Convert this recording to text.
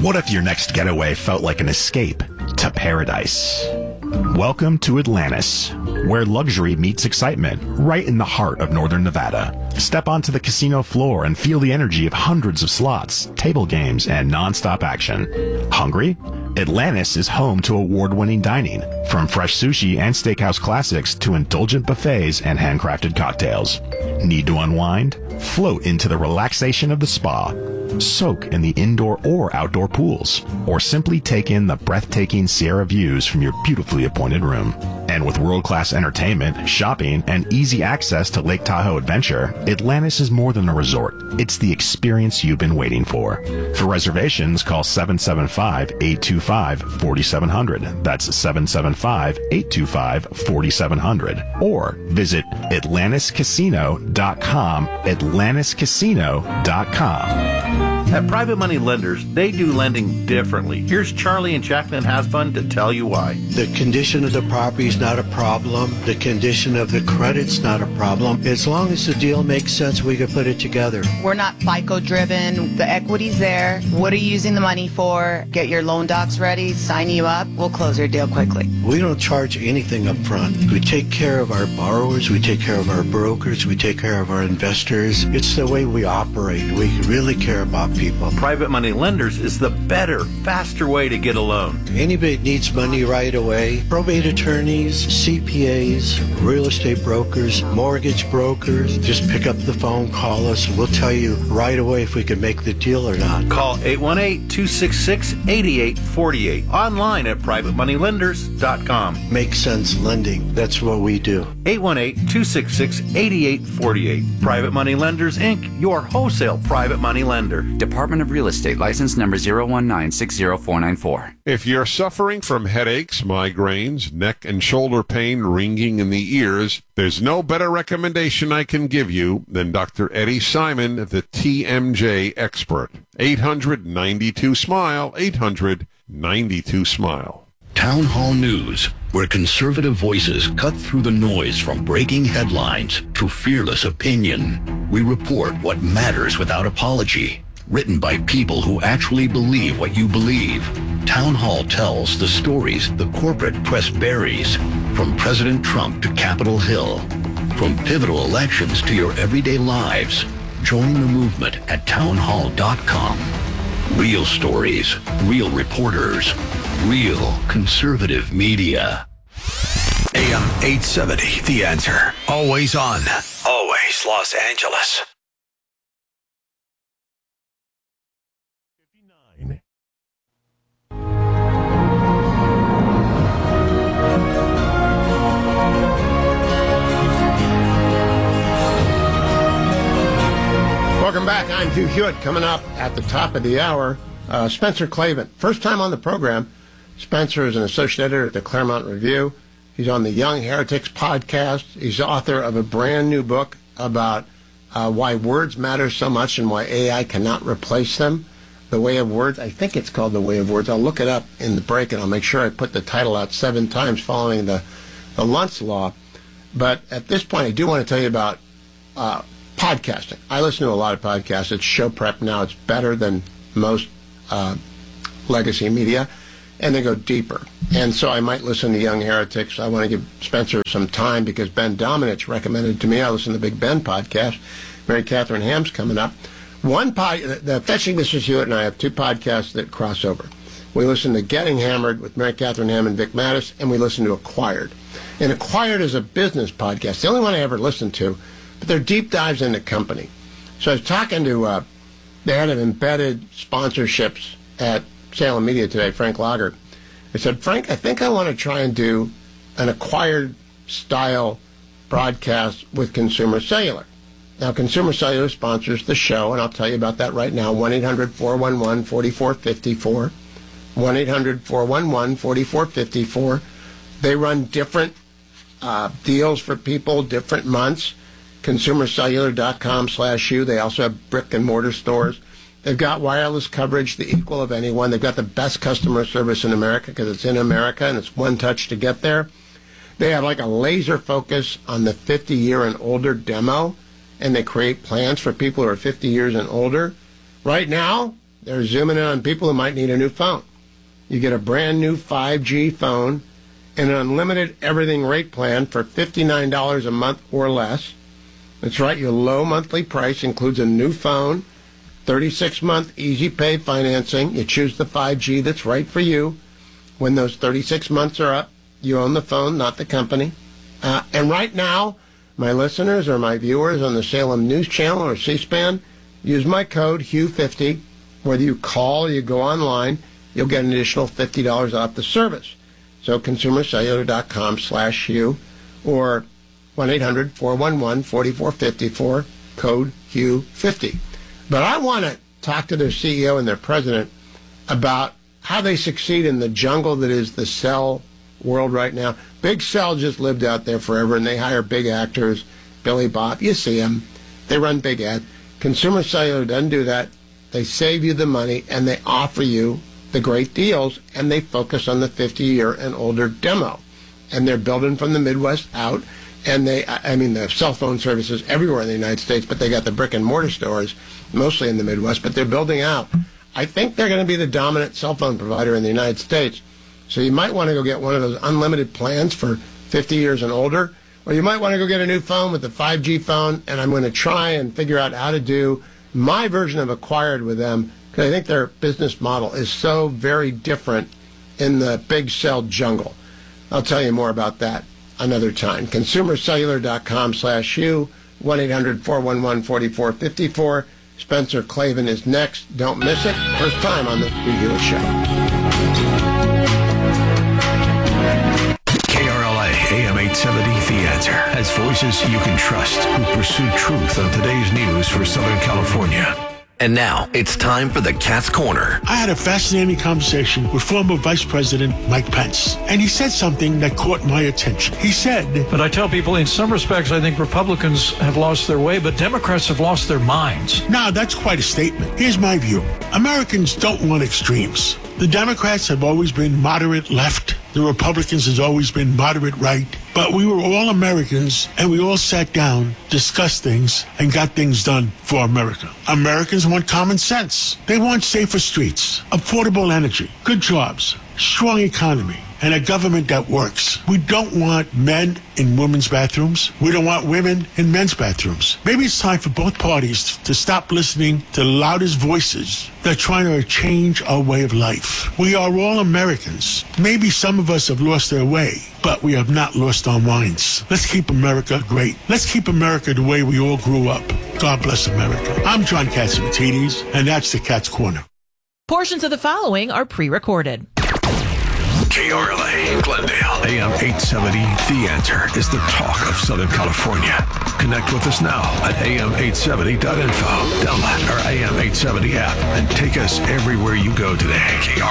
What if your next getaway felt like an escape to paradise? Welcome to Atlantis, where luxury meets excitement, right in the heart of northern Nevada. Step onto the casino floor and feel the energy of hundreds of slots, table games, and non-stop action. Hungry? Atlantis is home to award-winning dining, from fresh sushi and steakhouse classics to indulgent buffets and handcrafted cocktails. Need to unwind? Float into the relaxation of the spa. Soak in the indoor or outdoor pools, or simply take in the breathtaking Sierra views from your beautifully appointed room. And with world-class entertainment, shopping, and easy access to Lake Tahoe Adventure, Atlantis is more than a resort. It's the experience you've been waiting for. For reservations, call 775-825-4700. That's 775-825-4700. Or visit AtlantisCasino.com, AtlantisCasino.com. At Private Money Lenders, they do lending differently. Here's Charlie and Jacqueline Hasbun to tell you why. The condition of the property is not a problem. The condition of the credit's not a problem. As long as the deal makes sense, we can put it together. We're not FICO driven. The equity's there. What are you using the money for? Get your loan docs ready, sign you up. We'll close your deal quickly. We don't charge anything up front. We take care of our borrowers. We take care of our brokers. We take care of our investors. It's the way we operate. We really care about people. Private Money Lenders is the better, faster way to get a loan. Anybody that needs money right away, probate attorneys, CPAs, real estate brokers, mortgage brokers, just pick up the phone, call us, and we'll tell you right away if we can make the deal or not. Call 818-266-8848. Online at privatemoneylenders.com. Make sense lending. That's what we do. 818-266-8848. Private Money Lenders, Inc., your wholesale private money lender. Department of Real Estate, license number 019-60494. If you're suffering from headaches, migraines, neck and shoulder pain, ringing in the ears, there's no better recommendation I can give you than Dr. Eddie Simon, the TMJ expert. 800-92-SMILE, 800-92-SMILE. Town Hall News, where conservative voices cut through the noise from breaking headlines to fearless opinion. We report what matters without apology. Written by people who actually believe what you believe. Town Hall tells the stories the corporate press buries, from President Trump to Capitol Hill, from pivotal elections to your everyday lives. Join the movement at townhall.com. Real stories, real reporters, real conservative media. AM 870, The Answer. Always on, always Los Angeles. Welcome back. I'm Hugh Hewitt. Coming up at the top of the hour, Spencer Klavan. First time on the program. Spencer is an associate editor at the Claremont Review. He's on the Young Heretics podcast. He's author of a brand new book about why words matter so much and why AI cannot replace them. The Way of Words. I think it's called The Way of Words. I'll look it up in the break, and I'll make sure I put the title out 7 times following the Luntz Law. But at this point, I do want to tell you about podcasting. I listen to a lot of podcasts. It's show prep now. It's better than most legacy media, and they go deeper. And so I might listen to Young Heretics. I want to give Spencer some time because Ben Domenech recommended to me. I listen to the Big Ben podcast. Mary Catherine Ham's coming up. The Fetching Mrs. Hewitt and I have 2 podcasts that cross over. We listen to Getting Hammered with Mary Catherine Ham and Vic Mattis, and we listen to Acquired. And Acquired is a business podcast, the only one I ever listened to, but they're deep dives into company. So I was talking to the head of embedded sponsorships at Salem Media today, Frank Lager. I said, Frank, I think I want to try and do an Acquired-style broadcast with Consumer Cellular. Now, Consumer Cellular sponsors the show, and I'll tell you about that right now. 1-800-411-4454. 1-800-411-4454. They run different deals for people, different months. ConsumerCellular.com/you. They also have brick and mortar stores. They've got wireless coverage, the equal of anyone. They've got the best customer service in America because it's in America and it's one touch to get there. They have like a laser focus on the 50-year and older demo, and they create plans for people who are 50 years and older. Right now, they're zooming in on people who might need a new phone. You get a brand new 5G phone and an unlimited everything rate plan for $59 a month or less. That's right, your low monthly price includes a new phone, 36-month easy pay financing. You choose the 5G that's right for you. When those 36 months are up, you own the phone, not the company. And right now, my listeners or my viewers on the Salem News Channel or C-SPAN, use my code HUGH50. Whether you call or you go online, you'll get an additional $50 off the service. So consumercellular.com/Hugh or 1-800-411-4454, code HUGH50. But I want to talk to their CEO and their president about how they succeed in the jungle that is the cell world right now. Big Cell just lived out there forever, and they hire big actors. Billy Bob, you see them. They run big ads. Consumer Cellular doesn't do that. They save you the money, and they offer you the great deals, and they focus on the 50-year and older demo. And they're building from the Midwest out, and they have cell phone services everywhere in the United States, but they got the brick-and-mortar stores, mostly in the Midwest, but they're building out. I think they're going to be the dominant cell phone provider in the United States. So you might want to go get one of those unlimited plans for 50 years and older, or you might want to go get a new phone with a 5G phone, and I'm going to try and figure out how to do my version of Acquired with them, because I think their business model is so very different in the big cell jungle. I'll tell you more about that another time. ConsumerCellular.com/Hugh, 1-800-411-4454. Spencer Klavan is next. Don't miss it. First time on the Hugh Hewitt Show. KRLA AM 870, The Answer, has voices you can trust who pursue truth on today's news for Southern California. And now, it's time for the Cat's Corner. I had a fascinating conversation with former Vice President Mike Pence, and he said something that caught my attention. He said, but I tell people, in some respects, I think Republicans have lost their way, but Democrats have lost their minds. Now, that's quite a statement. Here's my view. Americans don't want extremes. The Democrats have always been moderate left. The Republicans has always been moderate right. But we were all Americans, and we all sat down, discussed things, and got things done for America. Americans want common sense. They want safer streets, affordable energy, good jobs, strong economy, and a government that works. We don't want men in women's bathrooms. We don't want women in men's bathrooms. Maybe it's time for both parties to stop listening to the loudest voices that are trying to change our way of life. We are all Americans. Maybe some of us have lost their way, but we have not lost our minds. Let's keep America great. Let's keep America the way we all grew up. God bless America. I'm John Catsimatidis, and that's the Cat's Corner. Portions of the following are pre-recorded. KRLA, Glendale, AM 870, The Answer is the talk of Southern California. Connect with us now at am870.info. Download our AM 870 app and take us everywhere you go today.